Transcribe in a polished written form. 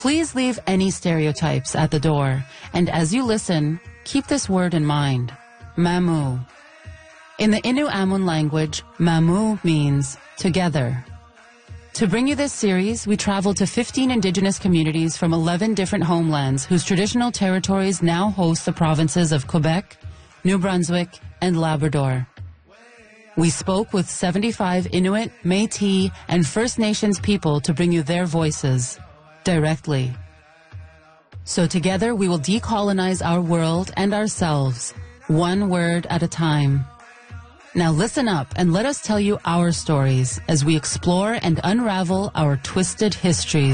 Please leave any stereotypes at the door, and as you listen, keep this word in mind, Mamu. In the Innu Amun language, Mamu means together. To bring you this series, we traveled to 15 indigenous communities from 11 different homelands whose traditional territories now host the provinces of Quebec, New Brunswick, and Labrador. We spoke with 75 Inuit, Métis, and First Nations people to bring you their voices directly. So together we will decolonize our world and ourselves, one word at a time. Now listen up and let us tell you our stories as we explore and unravel our twisted histories.